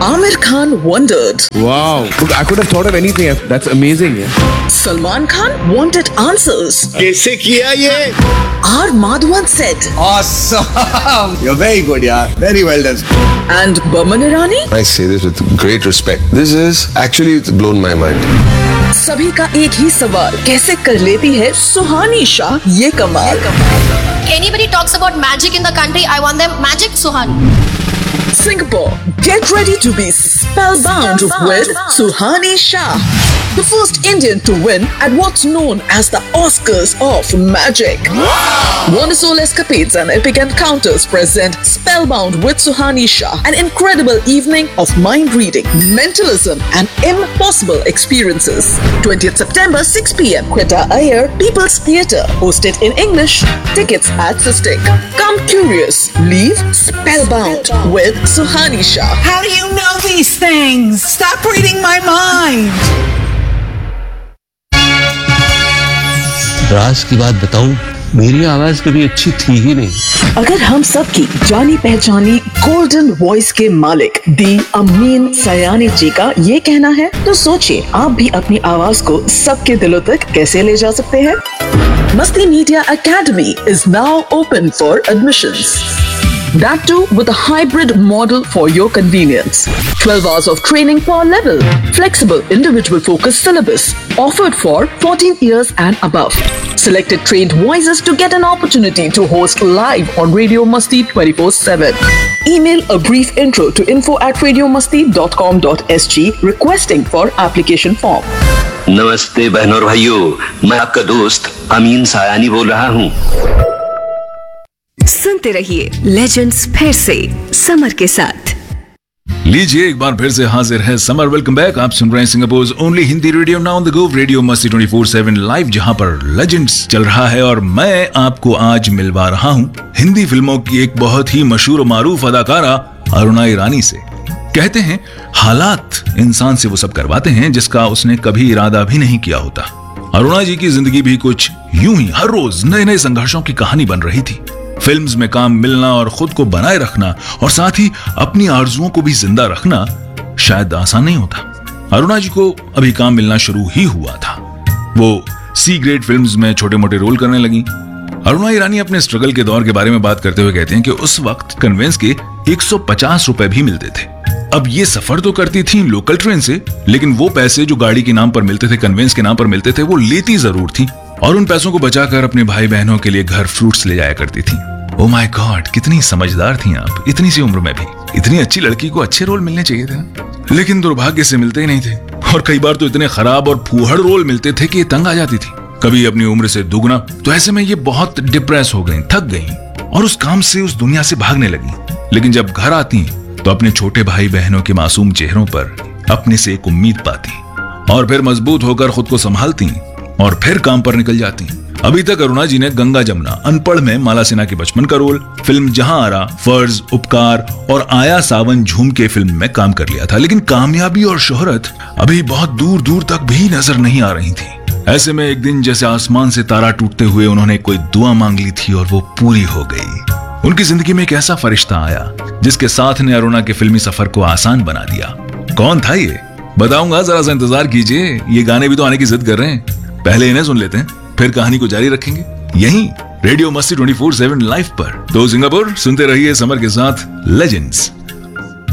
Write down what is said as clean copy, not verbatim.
Amir Khan wondered. Wow, I could have thought of anything. That's amazing. Yeah. Salman Khan wanted answers. कैसे किया ये? R. Madhavan said. Awesome! You're very good, yeah. Very well done. And Boman Irani? I say this with great respect. This is actually blown my mind. सभी का एक ही सवाल, कैसे कर लेती है सुहानी शाह ये कमाल? Anybody talks about magic in the country, I want them magic Suhani. Singapore, get ready to be spellbound with Suhani Shah, the first Indian to win at what's known as the Oscars of Magic. Wonderful escapades and epic encounters present Spellbound with Suhani Shah, an incredible evening of mind reading, mentalism, and impossible experiences. 20th September, 6 p.m. Quetta Iyer, People's Theatre, hosted in English. Tickets at Sistik. Come curious, leave spellbound with Suhani Shah. How do you know these things? Stop reading my mind. राज की बात बताऊं, मेरी आवाज कभी अच्छी थी ही नहीं। अगर हम सब की जानी पहचानी गोल्डन वॉइस के मालिक दी अमीन सयानी जी का ये कहना है, तो सोचिए आप भी अपनी आवाज को सबके दिलों तक कैसे ले जा सकते हैं। मस्ती media academy is now open for admissions. That too with a hybrid model for your convenience. 12 hours of training per level. Flexible individual focused syllabus. Offered for 14 years and above. Selected trained voices to get an opportunity to host live on Radio Masti 24/7. Email a brief intro to info@radiomasti.com.sg requesting for application form. नमस्ते बहनों और भाइयों, मैं आपका दोस्त अमीन सायानी बोल रहा हूँ। सुनते रहिए लेजेंड्स फिर से समर के साथ। लीजिए एक बार फिर से हाजिर है समर। Welcome back. आप सुन रहे हैं Singapore only Hindi radio now on the go, radio मस्ती 24/7 लाइव, जहां पर लेजेंड्स चल रहा है। और मैं आपको आज मिलवा रहा हूं हिंदी फिल्मों की एक बहुत ही मशहूर और मारूफ अदाकारा अरुणा ईरानी से। कहते हैं हालात इंसान से वो सब करवाते हैं जिसका उसने कभी इरादा भी नहीं किया होता। अरुणा जी की जिंदगी भी कुछ यूं ही हर रोज नए नए संघर्षों की कहानी बन रही थी। फिल्म्स में काम मिलना और खुद को बनाए रखना और साथ ही अपनी आरजुओं को भी जिंदा रखना शायद आसान नहीं होता। अरुणा जी को अभी काम मिलना शुरू ही हुआ था। वो सी ग्रेड फिल्म्स में छोटे मोटे रोल करने लगी। अरुणा ईरानी अपने स्ट्रगल के दौर के बारे में बात करते हुए कहते हैं कि उस वक्त कन्वेंस के 150 रुपए भी मिलते थे। अब ये सफर तो करती थी लोकल ट्रेन से, लेकिन वो पैसे जो गाड़ी के नाम पर मिलते थे, कन्वेंस के नाम पर मिलते थे, वो लेती जरूर थी और उन पैसों को बचाकर अपने भाई बहनों के लिए घर फ्रूट्स ले जाया करती थी। ओह माय गॉड, कितनी समझदार थी आप, इतनी सी उम्र में भी। इतनी अच्छी लड़की को अच्छे रोल मिलने चाहिए थे, लेकिन दुर्भाग्य से मिलते ही नहीं थे। और कई बार तो इतने खराब और फूहड़ रोल मिलते थे कि तंग आ जाती थी, कभी अपनी उम्र से दुगना। तो ऐसे में ये बहुत डिप्रेस हो गई, थक गई और उस काम से, उस दुनिया से भागने लगी। लेकिन जब घर आती तो अपने छोटे भाई बहनों के मासूम चेहरों पर अपने से एक उम्मीद पाती और फिर मजबूत होकर खुद को संभालती और फिर काम पर निकल जाती। अभी तक अरुणा जी ने गंगा जमुना, अनपढ़ में माला सिन्हा के बचपन का रोल, फिल्म जहां आरा, फर्ज, उपकार और आया सावन झूम के फिल्म में काम कर लिया था। लेकिन कामयाबी और शोहरत अभी बहुत दूर दूर तक भी नजर नहीं आ रही थी। ऐसे में एक दिन जैसे आसमान से तारा टूटते हुए उन्होंने कोई दुआ मांग ली थी और वो पूरी हो गई। उनकी जिंदगी में एक ऐसा फरिश्ता आया जिसके साथ ने अरुणा के फिल्मी सफर को आसान बना दिया। कौन था ये? बताऊंगा, जरा सा इंतजार कीजिए। ये गाने भी तो आने की जिद कर रहे हैं, पहले इन्हें सुन लेते हैं, फिर कहानी को जारी रखेंगे यहीं रेडियो मस्ती 24/7 लाइव पर। तो सिंगापुर सुनते रहिए समर के साथ लेजेंड्स।